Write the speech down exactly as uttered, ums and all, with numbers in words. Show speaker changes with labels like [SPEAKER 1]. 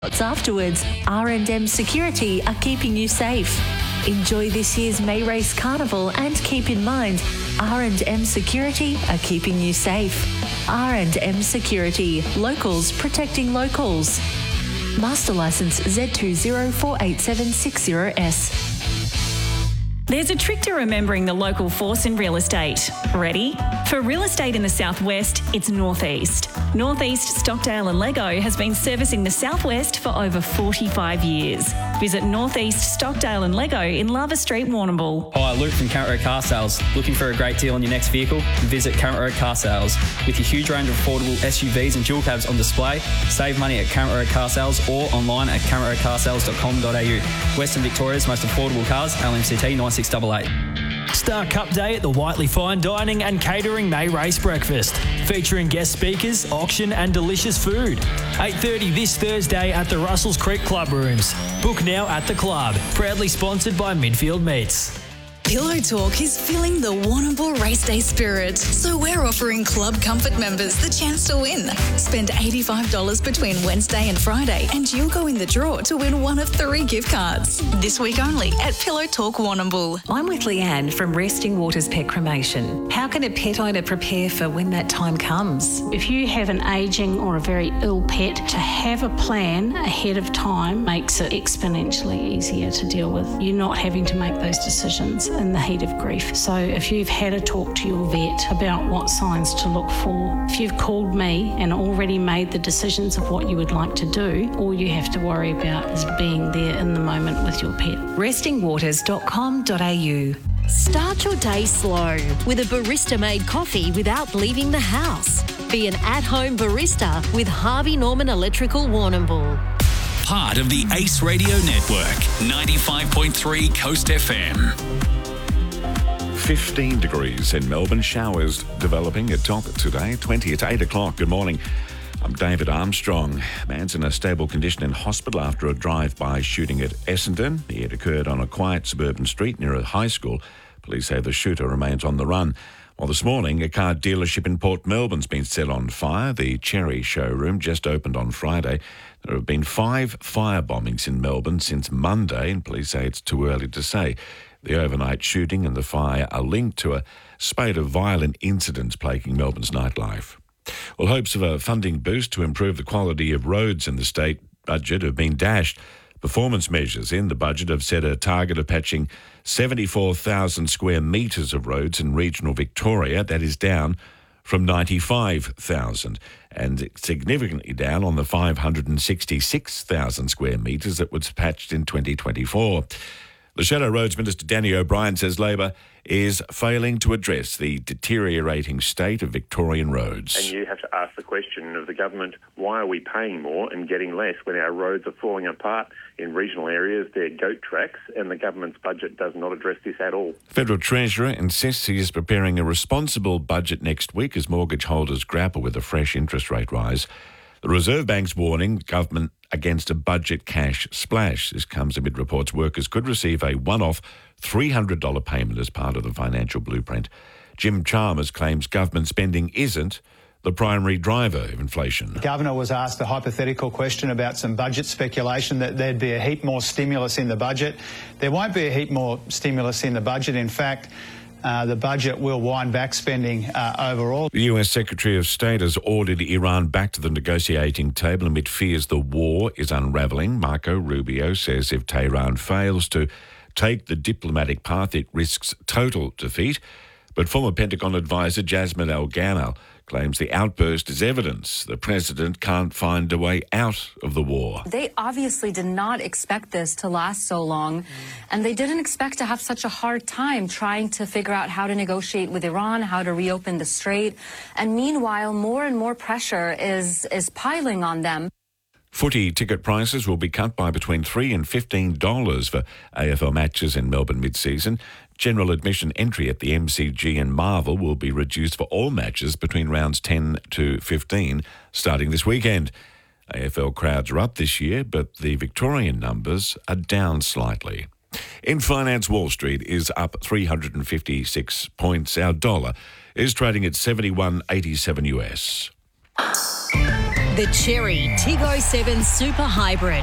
[SPEAKER 1] Afterwards, R and M Security are keeping you safe. Enjoy this year's May Race Carnival and keep in mind, R and M Security are keeping you safe. R and M Security, locals protecting locals. Master Licence Z two zero four eight seven six zero S.
[SPEAKER 2] There's a trick to remembering the local force in real estate. Ready? For real estate in the southwest, it's Northeast. Northeast Stockdale and Lego has been servicing the southwest for over forty-five years. Visit Northeast Stockdale and Lego in Lava Street, Warrnambool.
[SPEAKER 3] Hi, Luke from Current Road Car Sales. Looking for a great deal on your next vehicle? Visit Current Road Car Sales. With your huge range of affordable S U Vs and dual cabs on display, save money at Current Road Car Sales or online at current road car sales dot com dot a u. Western Victoria's most affordable cars, L M C T nine six eight eight.
[SPEAKER 4] Star Cup Day at the Whiteley Fine Dining and Catering May Race Breakfast, featuring guest speakers, auction and delicious food. eight thirty this Thursday at the Russells Creek Club Rooms. Book now at the club. Proudly sponsored by Midfield Meats.
[SPEAKER 5] Pillow Talk is feeling the Warrnambool Race Day spirit, so we're offering Club Comfort members the chance to win. Spend eighty-five dollars between Wednesday and Friday and you'll go in the draw to win one of three gift cards. This week only at Pillow Talk Warrnambool.
[SPEAKER 6] I'm with Leanne from Resting Waters Pet Cremation. How can a pet owner prepare for when that time comes?
[SPEAKER 7] If you have an ageing or a very ill pet, to have a plan ahead of time makes it exponentially easier to deal with. You're not having to make those decisions in the heat of grief. So if you've had a talk to your vet about what signs to look for, if you've called me and already made the decisions of what you would like to do, all you have to worry about is being there in the moment with your pet.
[SPEAKER 6] resting waters dot com dot a u.
[SPEAKER 8] Start your day slow with a barista-made coffee without leaving the house. Be an at-home barista with Harvey Norman Electrical Warrnambool.
[SPEAKER 9] Part of the Ace Radio Network, ninety-five point three Coast F M.
[SPEAKER 10] fifteen degrees in Melbourne. Showers developing at top today. twenty at eight o'clock. Good morning. I'm David Armstrong. Man's in a stable condition in hospital after a drive-by shooting at Essendon. It occurred on a quiet suburban street near a high school. Police say the shooter remains on the run. Well, this morning, a car dealership in Port Melbourne's been set on fire. The Cherry showroom just opened on Friday. There have been five fire bombings in Melbourne since Monday, and police say it's too early to say. The overnight shooting and the fire are linked to a spate of violent incidents plaguing Melbourne's nightlife. Well, hopes of a funding boost to improve the quality of roads in the state budget have been dashed. Performance measures in the budget have set a target of patching seventy-four thousand square metres of roads in regional Victoria. That is down from ninety-five thousand and significantly down on the five hundred sixty-six thousand square metres that was patched in twenty twenty-four. The Shadow Roads Minister Danny O'Brien says Labor is failing to address the deteriorating state of Victorian roads.
[SPEAKER 11] And you have to ask the question of the government, why are we paying more and getting less when our roads are falling apart in regional areas? They're goat tracks, and the government's budget does not address this at all.
[SPEAKER 10] Federal Treasurer insists he is preparing a responsible budget next week as mortgage holders grapple with a fresh interest rate rise. The Reserve Bank's warning government against a budget cash splash. This comes amid reports workers could receive a one-off three hundred dollars payment as part of the financial blueprint. Jim Chalmers claims government spending isn't the primary driver of inflation.
[SPEAKER 12] The Governor was asked a hypothetical question about some budget speculation that there'd be a heap more stimulus in the budget. There won't be a heap more stimulus in the budget. In fact, Uh, the budget will wind back spending uh, overall.
[SPEAKER 10] The U S Secretary of State has ordered Iran back to the negotiating table amid fears the war is unravelling. Marco Rubio says if Tehran fails to take the diplomatic path, it risks total defeat. But former Pentagon advisor Jasmine Al-Ghanal claims the outburst is evidence the president can't find a way out of the war.
[SPEAKER 13] They obviously did not expect this to last so long, and they didn't expect to have such a hard time trying to figure out how to negotiate with Iran, how to reopen the strait. And meanwhile, more and more pressure is, is piling on them.
[SPEAKER 10] Footy ticket prices will be cut by between three dollars and fifteen dollars for A F L matches in Melbourne mid-season. General admission entry at the M C G and Marvel will be reduced for all matches between rounds ten to fifteen starting this weekend. A F L crowds are up this year, but the Victorian numbers are down slightly. In finance, Wall Street is up three hundred fifty-six points. Our dollar is trading at seventy-one eighty-seven U S.
[SPEAKER 8] The Cherry Tig oh seven Super Hybrid.